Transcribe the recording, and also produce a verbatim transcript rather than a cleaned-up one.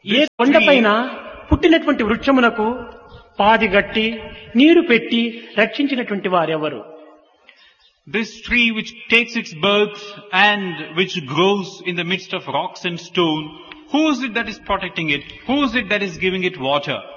ఏ This కొండపైన tree, పుట్టినటువంటి వృక్షమునకు పాది గట్టి నీరు పెట్టి రక్షించినటువంటి వారెవరు? this tree which takes its birth and which grows in the midst of rocks and stone, who is it that is protecting it? Who is it that is giving it water?